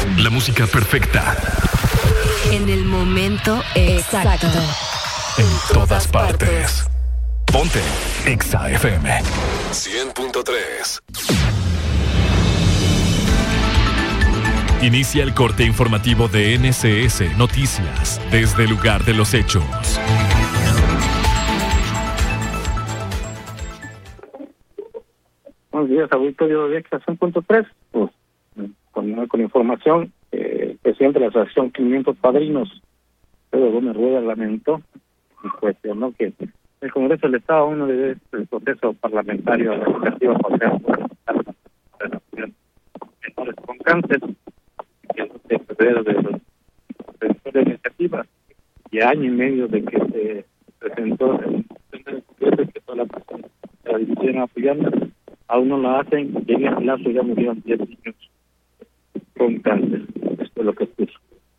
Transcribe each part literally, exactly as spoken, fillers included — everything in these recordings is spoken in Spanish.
La música perfecta. En el momento exacto. En todas partes. Ponte Exa F M cien punto tres. Inicia el corte informativo de N S S Noticias desde el lugar de los hechos. Buenos días, auditorio de Exa cien punto tres. Pues, con, con información, eh, el presidente de la Asociación quinientos Padrinos, Pedro Gómez Rueda, lamentó y cuestionó que el Congreso del Estado, uno de el proceso parlamentario de la iniciativa para menores con cáncer, que es de febrero de la iniciativa, y año y medio de que se presentó el Congreso, que toda la persona la división apoyando, aún no la hacen, llega el plazo y ya murieron diez niños con cáncer. Esto es lo que puso.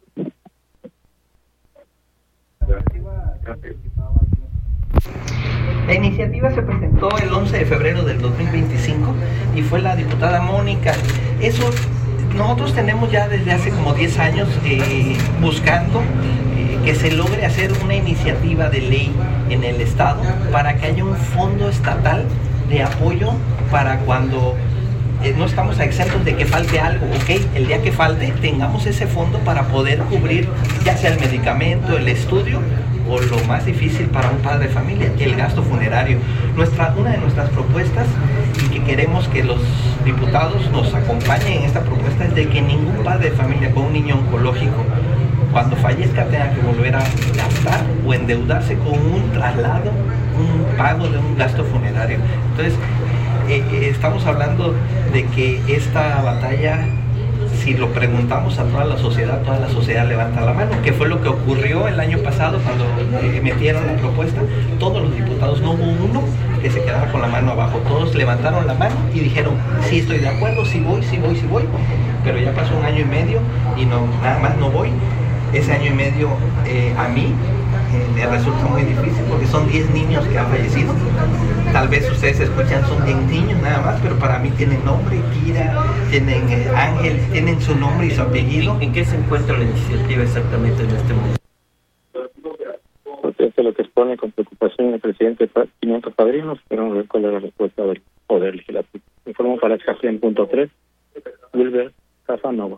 La iniciativa se presentó el once de febrero del dos mil veinticinco y fue la diputada Mónica. Eso nosotros tenemos ya desde hace como diez años eh, buscando eh, que se logre hacer una iniciativa de ley en el Estado para que haya un fondo estatal de apoyo para cuando eh, no estamos exentos de que falte algo, ¿ok? El día que falte tengamos ese fondo para poder cubrir ya sea el medicamento, el estudio o lo más difícil para un padre de familia, el gasto funerario. Nuestra, una de nuestras propuestas, y que queremos que los diputados nos acompañen en esta propuesta, es de que ningún padre de familia con un niño oncológico, cuando fallezca, tenga que volver a gastar o endeudarse con un traslado, un pago de un gasto funerario. Entonces, eh, eh, estamos hablando de que esta batalla, si lo preguntamos a toda la sociedad, toda la sociedad levanta la mano, que fue lo que ocurrió el año pasado cuando eh, metieron la propuesta. Todos los diputados, no hubo uno que se quedara con la mano abajo, todos levantaron la mano y dijeron, sí estoy de acuerdo, sí voy, sí voy, sí voy, pero ya pasó un año y medio y no, nada más no voy. Ese año y medio eh, a mí eh, me resulta muy difícil porque son diez niños que han fallecido. Tal vez ustedes escuchan, son diez niños nada más, pero para mí tienen nombre, Kira, tienen eh, Ángel, tienen su nombre y su apellido. ¿En qué se encuentra la iniciativa exactamente en este momento? Pues esto es lo que expone con preocupación el presidente de quinientos Padrinos, pero no recuerda la respuesta del Poder Legislativo. Informo para Exa cien punto tres, Wilber Casanova.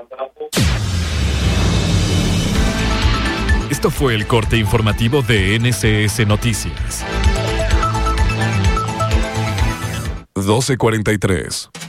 Esto fue el corte informativo de N S S Noticias. doce cuarenta y tres.